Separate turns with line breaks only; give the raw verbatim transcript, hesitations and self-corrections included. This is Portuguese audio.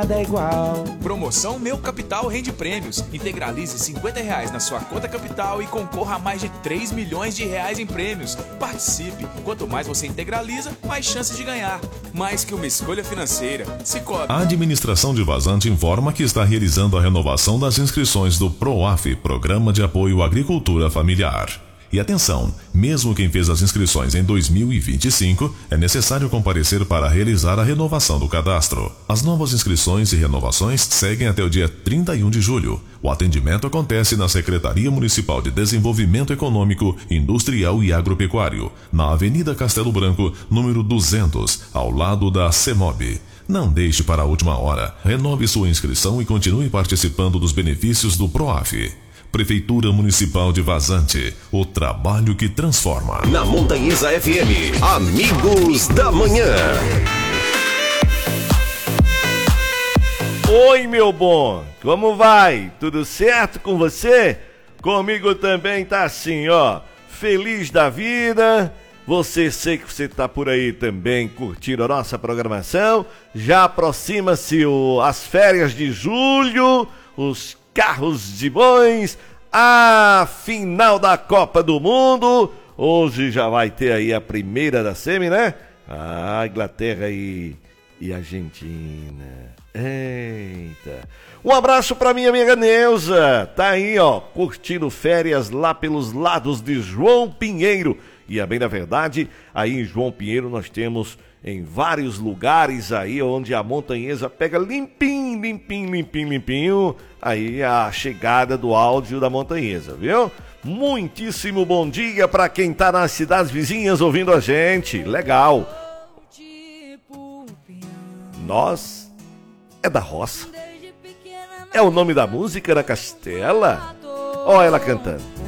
nada é igual.
Promoção Meu Capital Rende Prêmios. Integralize cinquenta reais na sua conta capital e concorra a mais de três milhões de reais em prêmios. Participe. Quanto mais você integraliza, mais chances de ganhar. Mais que uma escolha financeira. Cicobi.
A administração de Vazante informa que está realizando a renovação das inscrições do PROAF, Programa de Apoio à Agricultura Familiar. E atenção, mesmo quem fez as inscrições em dois mil e vinte e cinco, é necessário comparecer para realizar a renovação do cadastro. As novas inscrições e renovações seguem até o dia trinta e um de julho. O atendimento acontece na Secretaria Municipal de Desenvolvimento Econômico, Industrial e Agropecuário, na Avenida Castelo Branco, número duzentos, ao lado da CEMOB. Não deixe para a última hora. Renove sua inscrição e continue participando dos benefícios do PROAF. Prefeitura Municipal de Vazante, o trabalho que transforma.
Na Montanhesa F M, Amigos da Manhã.
Oi, meu bom, como vai? Tudo certo com você? Comigo também tá assim, ó, feliz da vida. Você, sei que você tá por aí também curtindo a nossa programação. Já aproxima-se o, as férias de julho, os carros de bons, a final da Copa do Mundo. Hoje já vai ter aí a primeira da semi, né? Ah, Inglaterra e, e Argentina. Eita. Um abraço pra minha amiga Neuza. Tá aí, ó, curtindo férias lá pelos lados de João Pinheiro. E a bem da verdade, aí em João Pinheiro nós temos em vários lugares aí onde a Montanhesa pega limpinho, limpinho, limpinho, limpinho, aí a chegada do áudio da Montanhesa, viu? Muitíssimo bom dia para quem tá nas cidades vizinhas ouvindo a gente, legal. Nós é da roça. É o nome da música da Castela? Ó ela cantando.